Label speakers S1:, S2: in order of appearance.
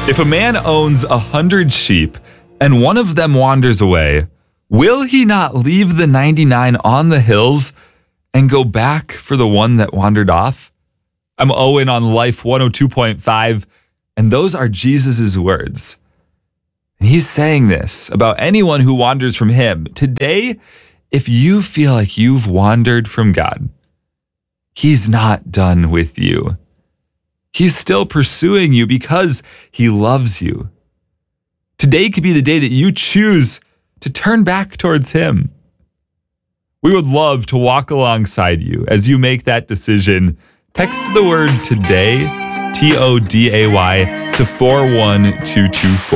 S1: If a man owns 100 sheep and one of them wanders away, will he not leave the 99 on the hills and go back for the one that wandered off? I'm Owen on Life 102.5, and those are Jesus' words. And he's saying this about anyone who wanders from him. Today, if you feel like you've wandered from God, he's not done with you. He's still pursuing you because he loves you. Today could be the day that you choose to turn back towards him. We would love to walk alongside you as you make that decision. Text the word today, TODAY, to 41224.